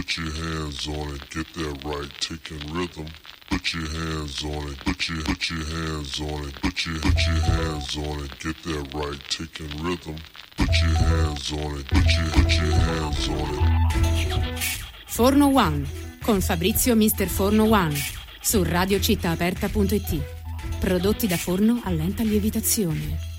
Put your hands on it, get that right, taking rhythm. Put your hands on it, put your hands on it, put your hands on it, get that right, taking rhythm. Put your hands on it, put your hands on it. Forno One con Fabrizio Mister Forno One su radiocittaaperta.it. Prodotti da forno a lenta lievitazione.